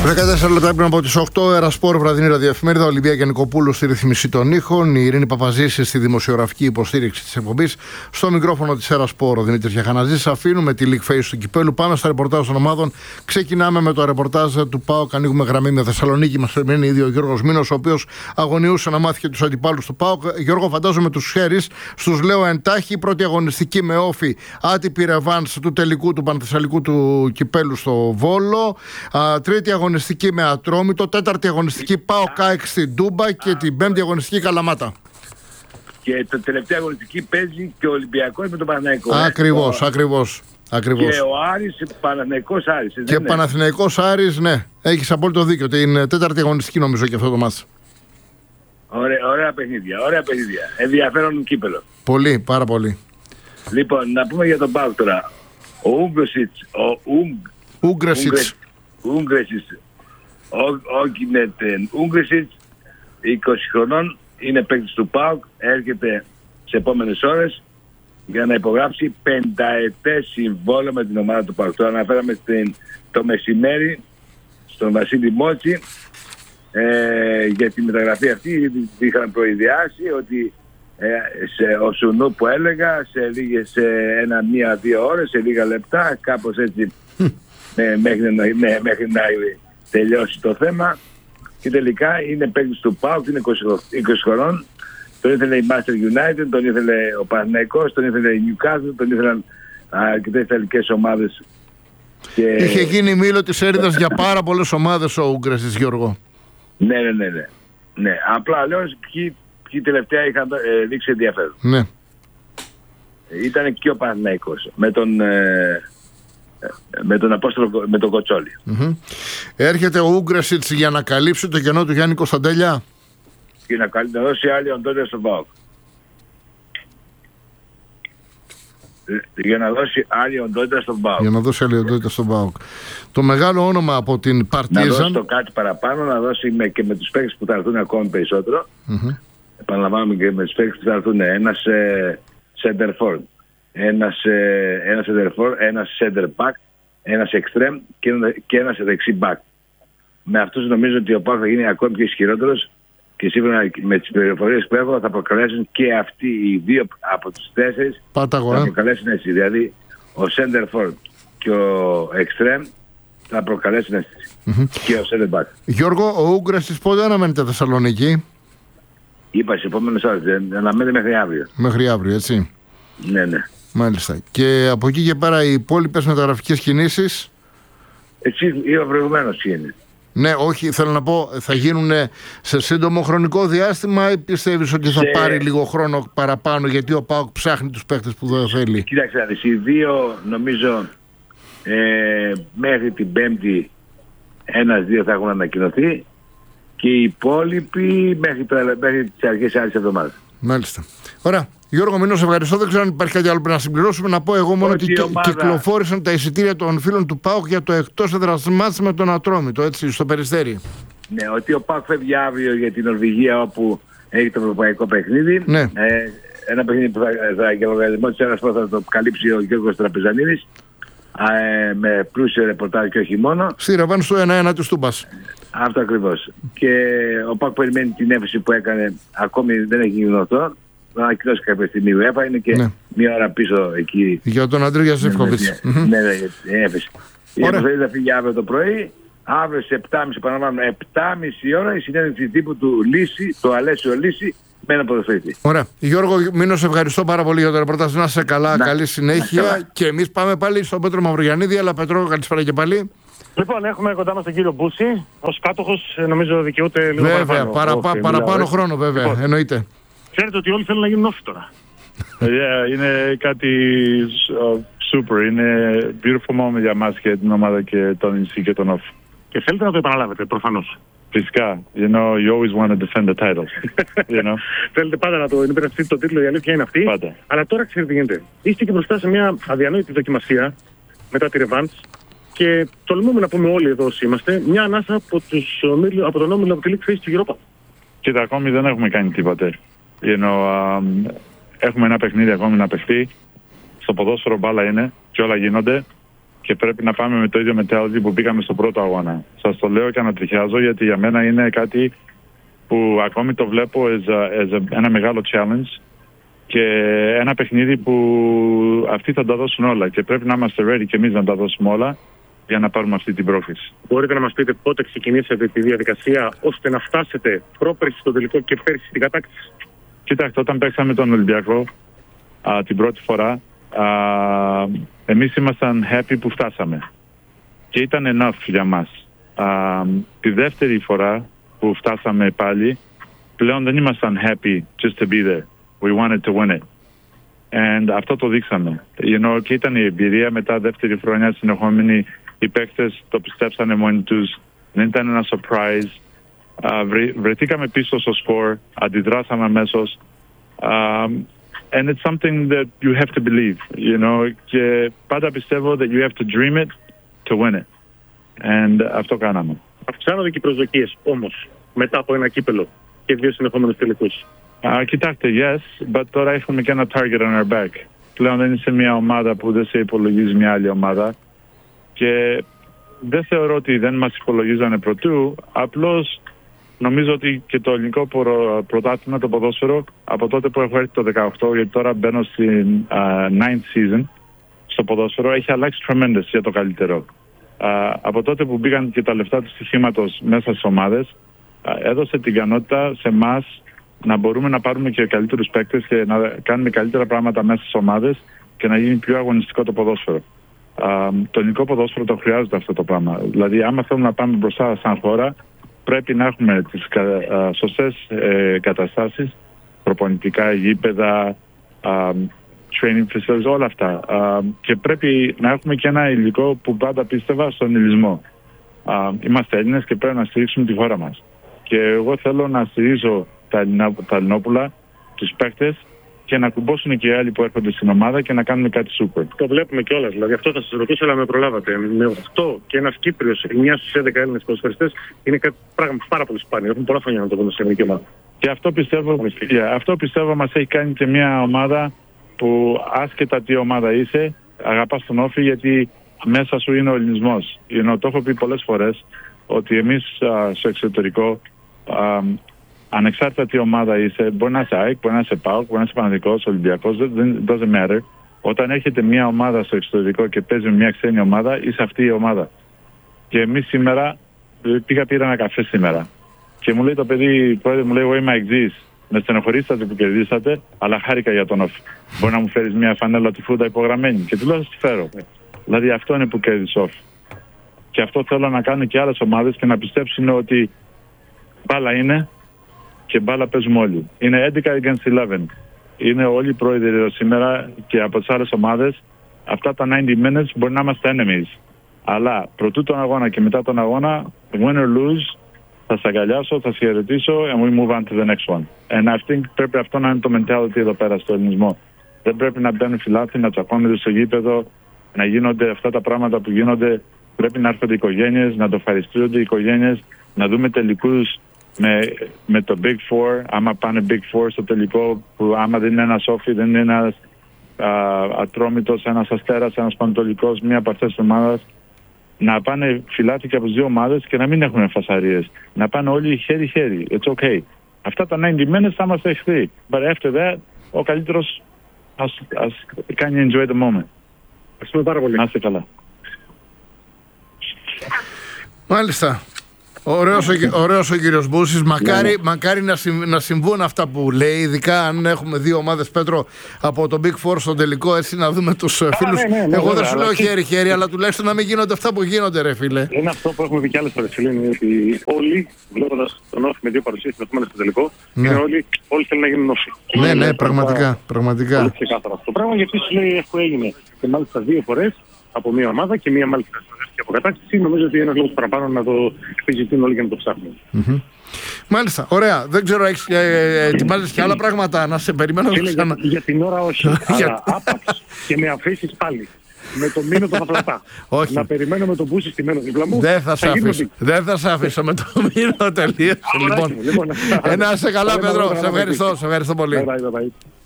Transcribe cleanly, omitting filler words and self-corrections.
14 λεπτά πριν από τις 8, Ερασπόρ, βραδινή ραδιοεφημερίδα. Ολυμπία Γιαννικοπούλου στη ρύθμιση των ήχων. Η Ειρήνη Παπαζήση στη δημοσιογραφική υποστήριξη της εκπομπής. Στο μικρόφωνο της Ερασπόρ, ο Δημήτρης Γιαχαναζής. Αφήνουμε τη League Face του κυπέλου. Πάμε στα ρεπορτάζ των ομάδων. Ξεκινάμε με το ρεπορτάζ του ΠΑΟΚ. Ανοίγουμε γραμμή με Θεσσαλονίκη. Μας περιμένει ήδη ο Γιώργος Μήνος, ο οποίος αγωνιούσε να μάθει και τους αντιπάλους του ΠΑΟΚ. Γιώργο, φαντάζομαι τους χέρις. Στους λέω εντάχει. Πρώτη αγωνιστική με όφη. Άτυπη ρεβάνς του τελικού του Πανθεσσαλικού του κυπέλου στο Βόλο. Τρίτη αγωνιστική με Ατρόμητο, τέταρτη αγωνιστική ΠΑΟΚ ΑΕΚ στην Τούμπα και την πέμπτη αγωνιστική Καλαμάτα. Και το τελευταία αγωνιστική παίζει και ο Ολυμπιακός με τον Παναθηναϊκό. Ακριβώς. Και ο Άρης, Παναθηναϊκός Άρης. Και Παναθηναϊκός Άρης, ναι. Έχεις απόλυτο δίκιο. Την τέταρτη αγωνιστική νομίζω και αυτό το μάτς. Ωραία παιχνίδια. Ενδιαφέρον κύπελο. Πολύ, πάρα πολύ. Λοιπόν, να πούμε για τον ΠΑΟΚ τώρα. Ο Ούγκρεσιτς, Ούγκρεσιτς, 20 χρονών, είναι παίκτης του ΠΑΟΚ, έρχεται σε επόμενες ώρες για να υπογράψει 5ετές συμβόλαιο με την ομάδα του ΠΑΟΚ. Το αναφέραμε το μεσημέρι στον Βασίλη Μότσι για τη μεταγραφή αυτή. Είχαν προειδιάσει ότι ο Σουνού που έλεγα σε μία-δύο ώρες, σε λίγα λεπτά, κάπως έτσι μέχρι να τελειώσει το θέμα, και τελικά είναι παίκτης του ΠΑΟΚ, είναι 20 χρονών. Τον ήθελε η Manchester United, τον ήθελε ο Παναθηναϊκός, τον ήθελε η Newcastle, τον ήθελαν αρκετές ιταλικές ομάδες. Είχε γίνει μήλο της έρηδας για πάρα πολλές ομάδες ο Ούγκρεσιτς, Γιώργο. Ναι. Απλά λέω ποιοι τελευταία είχαν δείξει ενδιαφέρον. Ναι. Ήταν και ο Παναθηναϊκός με τον Απόστολο, με τον Κοτσόλη. Έρχεται ο Ούγκρεσιτς για να καλύψει το κενό του Γιάννη Κωνσταντέλια και να δώσει άλλη οντότητα στον ΠΑΟΚ. Για να δώσει άλλη οντότητα στον ΠΑΟΚ. Το μεγάλο όνομα από την Παρτίζαν. Να δώσει το κάτι παραπάνω, να δώσει και με τους παίκτες που θα έρθουν ακόμη περισσότερο. Επαναλαμβάνουμε και με τους παίκτες που θα έρθουν. Ένας center forward, ένας center back, ένας extreme και ένας δεξί back. Με αυτούς νομίζω ότι ο ΠΑΟΚ θα γίνει ακόμη πιο ισχυρότερος, και σύμφωνα με τις πληροφορίες που έχω θα προκαλέσουν και αυτοί οι δύο από τους 4 θα προκαλέσουν έτσι. Δηλαδή ο center forward και ο extreme θα προκαλέσουν έτσι. Και ο center back. Γιώργο, ο Ούγκρεσιτς πότε αναμένεται Θεσσαλονίκη? Είπα στις επόμενες ώρες, αναμένεται μέχρι αύριο. Μέχρι αύριο, έτσι. Ναι. Μάλιστα. Και από εκεί και πέρα οι υπόλοιπες μεταγραφικές κινήσεις? Έτσι είπα προηγουμένως τι είναι. Ναι, όχι, θέλω να πω, θα γίνουν σε σύντομο χρονικό διάστημα ή πιστεύεις ότι θα πάρει λίγο χρόνο παραπάνω, γιατί ο ΠΑΟΚ ψάχνει τους παίκτες που δεν θέλει? Κοίταξε, οι δύο νομίζω μέχρι την Πέμπτη 1-2 θα έχουν ανακοινωθεί και οι υπόλοιποι μέχρι τις αρχές άλλης εβδομάδας. Μάλιστα. Ωραία. Γιώργο Μήνο, ευχαριστώ. Δεν ξέρω αν υπάρχει κάτι άλλο που να συμπληρώσουμε. Να πω εγώ μόνο ότι κυκλοφόρησαν τα εισιτήρια των φίλων του ΠΑΟΚ για το εκτός έδρας μάτς με τον Ατρόμητο, έτσι, στο Περιστέρι. Ναι, ότι ο ΠΑΟΚ φεύγει αύριο για την Νορβηγία, όπου έχει το ευρωπαϊκό παιχνίδι. Ναι. Ένα παιχνίδι που για ο οργανισμό της Ερασπόρ θα το καλύψει ο Γιώργος Τραπεζανίδης, με πλούσιο ρεπορτάζ και όχι μόνο. Στη ρεβάνς του 1-1 της Τούμπας. Αυτό ακριβώς. Και ο ΠΑΟΚ περιμένει την έφεση που έκανε, ακόμη δεν έχει γίνει αυτό. Να ανακοινώσει κάποια στιγμή η UEFA, είναι και μία ώρα πίσω εκεί. Για τον Αντρίγια Ζεύκοβιτς. Ναι, έφεση. Η αποστολή θα φύγει αύριο το πρωί. Αύριο σε 7.30, παραλαμβάνω, 7.30 ώρα η συνέντευξη τύπου του Λύση, το Αλέσιο Λύση, με ένα ποδοσφαιριστή. Ωραία. Γιώργο Μήνο, ευχαριστώ πάρα πολύ για το ρεπορτάζ. Να είσαι καλά, καλή συνέχεια. Και εμείς πάμε πάλι στον Πέτρο Μαυρογιαννίδη. Αλλά Πέτρο, καλησπέρα και πάλι. Λοιπόν, έχουμε κοντά μας τον κύριο Μπούση. Ως κάτοχος, νομίζω δικαιούται λίγο παραπάνω χρόνο, βέβαια. Λοιπόν, εννοείται. Ξέρετε ότι όλοι θέλουν να γίνουν όφη τώρα. Είναι κάτι super. Είναι beautiful moment για μας και την ομάδα και τον Ινσί και τον Όφ. Και θέλετε να το επαναλάβετε, προφανώς. Φυσικά. You always want to defend the title. Θέλετε πάντα να το υπερασπιστείτε το τίτλο, η αλήθεια είναι αυτή. Πάντα. Αλλά τώρα ξέρετε τι γίνεται. Είστε και μπροστά σε μια αδιανόητη δοκιμασία μετά τη ρεβάνς. Και τολμούμε να πούμε όλοι εδώ όσοι είμαστε, μια ανάσα από τον όμιλο από τη League Face του Europa. Κοίτα, ακόμη δεν έχουμε κάνει τίποτε. Έχουμε ένα παιχνίδι ακόμη να παιχτεί. Στο ποδόσφαιρο μπάλα είναι και όλα γίνονται. και πρέπει να πάμε με το ίδιο mentality που πήγαμε στο πρώτο αγώνα. Σας το λέω και ανατριχιάζω, γιατί για μένα είναι κάτι που ακόμη το βλέπω ένα μεγάλο challenge και ένα παιχνίδι που αυτοί θα τα δώσουν όλα και πρέπει να είμαστε ready και εμείς να τα δώσουμε όλα για να πάρουμε αυτή την πρόκληση. Μπορείτε να μας πείτε πότε ξεκινήσατε τη διαδικασία ώστε να φτάσετε πρόπερση στο τελικό και πέρυσι στην κατάκτηση? Κοίταξτε, όταν παίξαμε τον Ολυμπιακό την πρώτη φορά, εμείς ήμασταν happy που φτάσαμε και ήταν enough για μας. Τη δεύτερη φορά που φτάσαμε πάλι, πλέον δεν ήμασταν happy just to be there. We wanted to win it. And αυτό το δείξαμε. Και ήταν η εμπειρία μετά δεύτερη χρονιά συνεχόμενη. Οι παίκτες το πιστέψανε μόνοι τους. Δεν ήταν ένα surprise. Βρεθήκαμε πίσω στο σκορ. Αντιδράσαμε αμέσως. And it's something that you have to believe. Και πάντα πιστεύω that you have to dream it to win it. And αυτό κάναμε. Αυξάνονται και οι προσδοκίες όμως μετά από ένα κύπελο και 2 συνεχόμενους τελικούς. Κοιτάξτε, yes, but τώρα έχουμε και ένα target on our back. Πλέον δεν είσαι μια ομάδα που δεν σε υπολογίζει μια άλλη ομάδα και δεν θεωρώ ότι δεν μας υπολογίζανε πρωτού, απλώς νομίζω ότι και το ελληνικό πρωτάθλημα, το ποδόσφαιρο, από τότε που έχω έρθει το 18, γιατί τώρα μπαίνω στην 9th season στο ποδόσφαιρο, έχει αλλάξει tremendous για το καλύτερο. Από τότε που μπήκαν και τα λεφτά του στοιχήματος μέσα στις ομάδες, έδωσε την ικανότητα σε εμάς να μπορούμε να πάρουμε και καλύτερους παίκτες και να κάνουμε καλύτερα πράγματα μέσα στις ομάδες και να γίνει πιο αγωνιστικό το ποδόσφαιρο. Το ελληνικό ποδόσφαιρο το χρειάζεται αυτό το πράγμα. Δηλαδή, άμα θέλουμε να πάμε μπροστά σαν χώρα, πρέπει να έχουμε τις σωστές καταστάσεις, προπονητικά, γήπεδα, training facilities, όλα αυτά. Και πρέπει να έχουμε και ένα υλικό που πάντα πίστευα στον υλισμό. Είμαστε Έλληνες και πρέπει να στηρίξουμε τη χώρα μας. Και εγώ θέλω να στηρίζω τα Ελληνόπουλα, τους παίκτες και να κουμπώσουν και οι άλλοι που έρχονται στην ομάδα και να κάνουμε κάτι super. Το βλέπουμε κιόλας. Δηλαδή, αυτό θα σας ρωτήσω, αλλά με προλάβατε. Με 8 και ένας Κύπριος, 9 στους 11 Έλληνες ποδοσφαιριστές, είναι κάτι πράγμα πάρα πολύ σπάνιο. Έχουν πολλά χρόνια να το δούμε σε ελληνική ομάδα. Και αυτό πιστεύω μας έχει κάνει και μια ομάδα που άσχετα τι ομάδα είσαι, αγαπάς τον Όφη γιατί μέσα σου είναι ο ελληνισμός. Το έχω πει πολλές φορές ότι εμείς στο εξωτερικό, ανεξάρτητα τι ομάδα είσαι, μπορεί να είσαι ΑΕΚ, μπορεί να είσαι ΠΑΟΚ, μπορεί να είσαι Παναθηναϊκός, Ολυμπιακός, doesn't matter. Όταν έχετε μια ομάδα στο εξωτερικό και παίζει με μια ξένη ομάδα, είσαι αυτή η ομάδα. Και εμείς σήμερα, πήρα ένα καφέ σήμερα. Και μου λέει το παιδί, πρόεδρε, μου λέει, εγώ είμαι εξής. Με στενοχωρήσατε που κερδίσατε, αλλά χάρηκα για τον Όφη. Μπορεί να μου φέρεις μια φανέλα τη Φρούντα υπογραμμένη. Και του λέω, τη φέρω. Δηλαδή αυτό είναι που κέρδισε Όφη. Και αυτό θέλω να κάνουν και άλλες ομάδες και να πιστέψουν ότι μπάλα είναι και μπάλα παίζουμε όλοι. Είναι 11 against 11. Είναι όλοι οι πρόεδροι εδώ σήμερα και από τις άλλες ομάδες. Αυτά τα 90 minutes μπορεί να είμαστε enemies. Αλλά πρωτού τον αγώνα και μετά τον αγώνα, win or lose, θα σε αγκαλιάσω, θα σε χαιρετήσω and we move on to the next one. And I think πρέπει αυτό να είναι το mentality εδώ πέρα στο ελληνισμό. Δεν πρέπει να μπαίνουν φιλάθλοι, να τσακώνονται στο γήπεδο, να γίνονται αυτά τα πράγματα που γίνονται. Πρέπει να έρχονται οι οικογένειες, να το ευχαριστούνται οι οικογένειες, να δούμε τελικούς με το Big Four. Άμα πάνε Big Four στο τελικό, που άμα δεν είναι ένας Όφη, δεν είναι ένας Ατρόμητος, ένας Αστέρας, ένας Πανατολικός, μία από αυτές τις ομάδες, να πάνε φιλάθλοι από τις δύο ομάδες και να μην έχουν φασαρίες. Να πάνε όλοι χέρι-χέρι. It's okay. Αυτά τα 90 minutes θα είμαστε εχθροί. But after that, ο καλύτερος ας κάνει enjoy the moment. Ευχαριστούμε πάρα πολύ. Να είστε καλά. Μάλιστα. Ωραίος ο κύριος Μπούσης. Μακάρι να συμβούν αυτά που λέει, ειδικά αν έχουμε δύο ομάδες, Πέτρο, από το Big Four στο τελικό, έτσι να δούμε τους φίλους. Εγώ δεν σου λέω χέρι-χέρι, αλλά τουλάχιστον να μην γίνονται αυτά που γίνονται, ρε φίλε. Είναι αυτό που έχουμε πει κι άλλες φορές, φίλε, είναι ότι όλοι, βλέποντας τον Όφη με δύο παρουσίες συνεχόμενες στο τελικό, είναι όλοι θέλουν να γίνουν Όφη. Ναι, πραγματικά. Πολύ ξεκάθαρα αυτό το πράγμα, γιατί σου λέει αυτό έγινε και μάλιστα δύο φορές από μία ομάδα και μία μάλιστα και αποκατάσταση. Νομίζω ότι είναι ένας λόγος παραπάνω να το επιζητούν όλοι για να το ψάχνουν. Μάλιστα, ωραία. Δεν ξέρω, έχεις ετοιμάζεις και άλλα πράγματα να σε περιμένω. Για την ώρα όχι. Αλλά άπαξ και με αφήσεις πάλι. Με το μήνο το πλατά. Να περιμένω με τον Μπούση στημένο δίπλα μου. Δεν θα σε αφήσω με το μήνο τελείως. Λοιπόν, να είσαι καλά, Πέτρο. Σε ευχαριστώ πολύ.